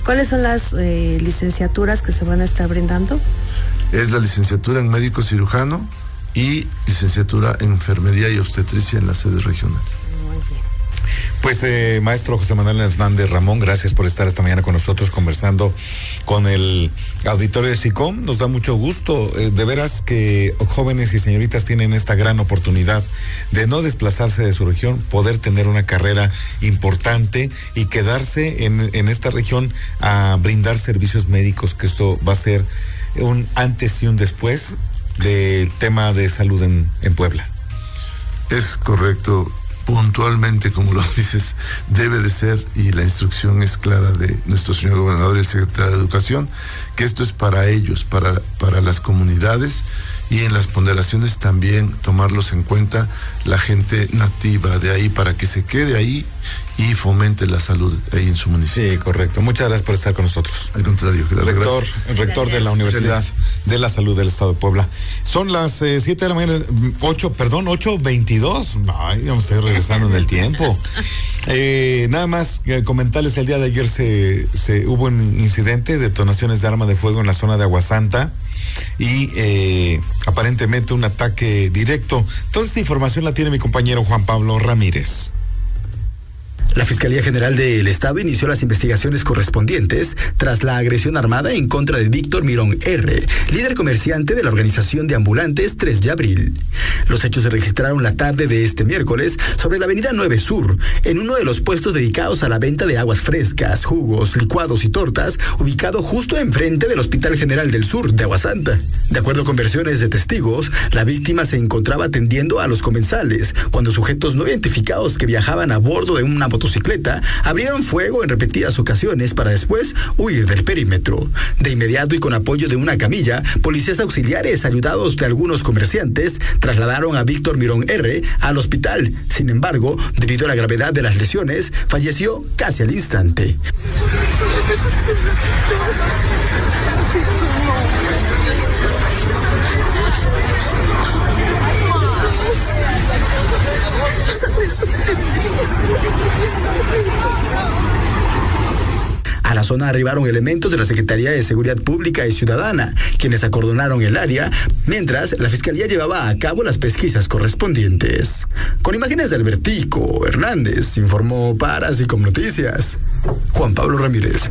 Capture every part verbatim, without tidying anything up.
¿Cuáles son las eh, licenciaturas que se van a estar brindando? Es la licenciatura en médico cirujano y licenciatura en enfermería y obstetricia en las sedes regionales. Muy bien. Pues eh, maestro José Manuel Hernández Ramón, gracias por estar esta mañana con nosotros conversando con el auditorio de SICOM. Nos da mucho gusto, eh, de veras que jóvenes y señoritas tienen esta gran oportunidad de no desplazarse de su región, poder tener una carrera importante y quedarse en, en esta región a brindar servicios médicos, que esto va a ser un antes y un después del tema de salud en, en Puebla. Es correcto. Puntualmente, como lo dices, debe de ser, y la instrucción es clara de nuestro señor gobernador y el secretario de Educación, que esto es para ellos, para, para las comunidades, y en las ponderaciones también tomarlos en cuenta la gente nativa de ahí, para que se quede ahí y fomente la salud ahí en su municipio. Sí, correcto. Muchas gracias por estar con nosotros. Al contrario, gracias. Rector, el rector gracias. de la Universidad de la Salud del Estado de Puebla. Son las eh, siete de la mañana, ocho, perdón, ocho veintidós. Ay, yo me estoy regresando en el tiempo. Eh, nada más eh, comentarles, el día de ayer se, se hubo un incidente, detonaciones de arma de fuego en la zona de Aguasanta y eh, aparentemente un ataque directo. Toda esta información la tiene mi compañero Juan Pablo Ramírez. La Fiscalía General del Estado inició las investigaciones correspondientes tras la agresión armada en contra de Víctor Mirón R., líder comerciante de la organización de ambulantes tres de abril. Los hechos se registraron la tarde de este miércoles sobre la avenida nueve Sur, en uno de los puestos dedicados a la venta de aguas frescas, jugos, licuados y tortas, ubicado justo enfrente del Hospital General del Sur de Aguasanta. De acuerdo con versiones de testigos, la víctima se encontraba atendiendo a los comensales cuando sujetos no identificados que viajaban a bordo de una motocicleta abrieron fuego en repetidas ocasiones para después huir del perímetro. De inmediato y con apoyo de una camilla, policías auxiliares ayudados de algunos comerciantes trasladaron a Víctor Mirón R. al hospital. Sin embargo, debido a la gravedad de las lesiones, falleció casi al instante. A la zona arribaron elementos de la Secretaría de Seguridad Pública y Ciudadana, quienes acordonaron el área, mientras la Fiscalía llevaba a cabo las pesquisas correspondientes. Con imágenes de Albertico Hernández, informó para SICOM Noticias, Juan Pablo Ramírez.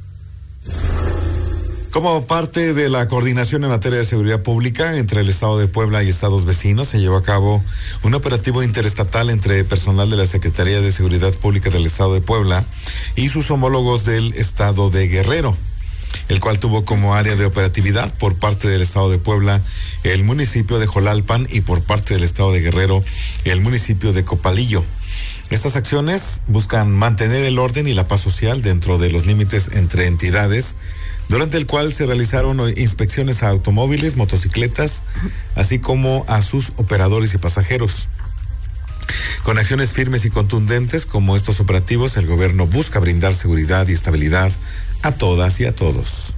Como parte de la coordinación en materia de seguridad pública entre el Estado de Puebla y estados vecinos, se llevó a cabo un operativo interestatal entre personal de la Secretaría de Seguridad Pública del Estado de Puebla y sus homólogos del Estado de Guerrero, el cual tuvo como área de operatividad por parte del Estado de Puebla el municipio de Jolalpan y por parte del Estado de Guerrero el municipio de Copalillo. Estas acciones buscan mantener el orden y la paz social dentro de los límites entre entidades, durante el cual se realizaron inspecciones a automóviles, motocicletas, así como a sus operadores y pasajeros. Con acciones firmes y contundentes como estos operativos, el gobierno busca brindar seguridad y estabilidad a todas y a todos.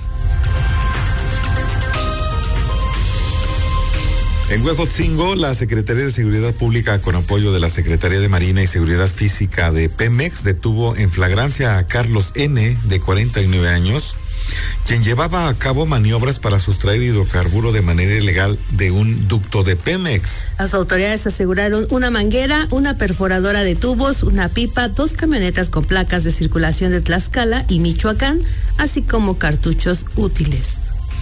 En Huejotzingo, la Secretaría de Seguridad Pública, con apoyo de la Secretaría de Marina y Seguridad Física de Pemex, detuvo en flagrancia a Carlos N., de cuarenta y nueve años, quien llevaba a cabo maniobras para sustraer hidrocarburo de manera ilegal de un ducto de Pemex. Las autoridades aseguraron una manguera, una perforadora de tubos, una pipa, dos camionetas con placas de circulación de Tlaxcala y Michoacán, así como cartuchos útiles.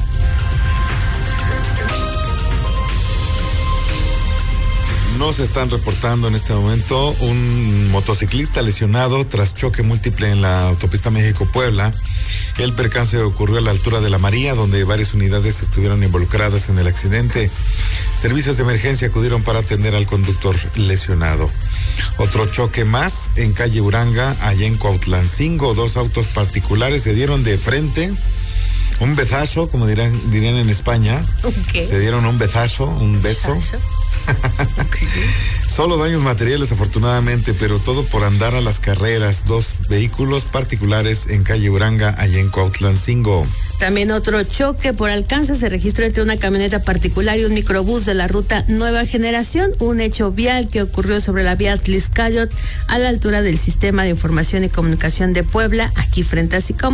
Nos están reportando en este momento un motociclista lesionado tras choque múltiple en la autopista México-Puebla. El percance ocurrió a la altura de La María, donde varias unidades estuvieron involucradas en el accidente. Servicios de emergencia acudieron para atender al conductor lesionado. Otro choque más en calle Uranga, allá en Cuautlancingo. Dos autos particulares se dieron de frente. Un besazo, como dirán, dirían en España. Okay. Se dieron un besazo, un beso. Okay. Solo daños materiales, afortunadamente, pero todo por andar a las carreras. Dos vehículos particulares en calle Uranga, allá en Cuautlancingo. También otro choque por alcance se registró entre una camioneta particular y un microbús de la ruta Nueva Generación, un hecho vial que ocurrió sobre la vía Tlixcayot a la altura del Sistema de Información y Comunicación de Puebla, aquí frente a SICOM.